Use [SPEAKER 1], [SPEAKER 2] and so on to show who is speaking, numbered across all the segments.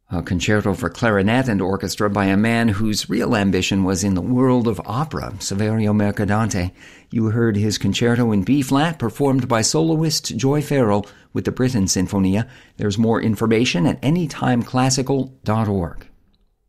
[SPEAKER 1] A concerto for clarinet and orchestra by a man whose real ambition was in the world of opera, Saverio Mercadante. You heard his concerto in B-flat, performed by soloist Joy Farrell with the Britten Sinfonia. There's more information at anytimeclassical.org.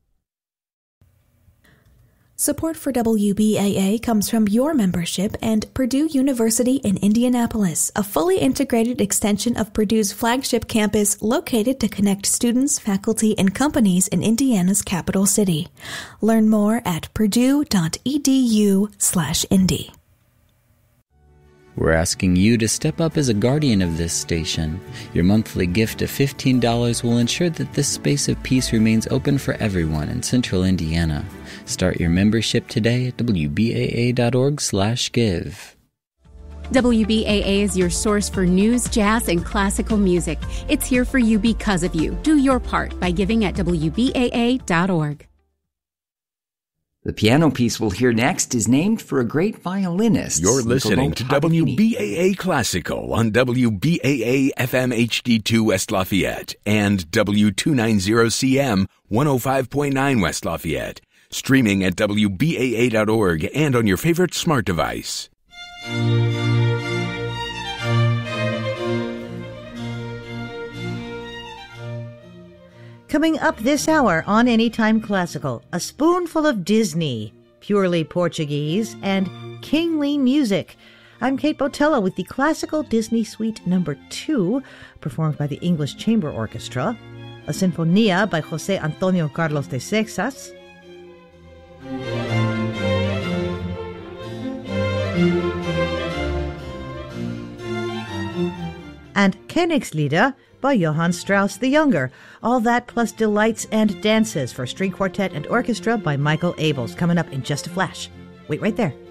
[SPEAKER 2] Support for WBAA comes from your membership and Purdue University in Indianapolis, a fully integrated extension of Purdue's flagship campus located to connect students, faculty, and companies in Indiana's capital city. Learn more at purdue.edu/indy.
[SPEAKER 3] We're asking you to step up as a guardian of this station. Your monthly gift of $15 will ensure that this space of peace remains open for everyone in Central Indiana. Start your membership today at wbaa.org/give.
[SPEAKER 4] WBAA is your source for news, jazz, and classical music. It's here for you because of you. Do your part by giving at wbaa.org.
[SPEAKER 1] The piano piece we'll hear next is named for a great violinist.
[SPEAKER 5] You're listening to WBAA Classical on WBAA FM HD2 West Lafayette and W290CM 105.9 West Lafayette. Streaming at WBAA.org and on your favorite smart device.
[SPEAKER 6] Coming up this hour on Anytime Classical, a spoonful of Disney, purely Portuguese, and kingly music. I'm Kate Botello with the Classical Disney Suite No. 2, performed by the English Chamber Orchestra, a Sinfonia by José Antonio Carlos de Seixas, and Königslieder by Johann Strauss the Younger. All that plus delights and dances for string quartet and orchestra by Michael Abels, coming up in just a flash. Wait right there.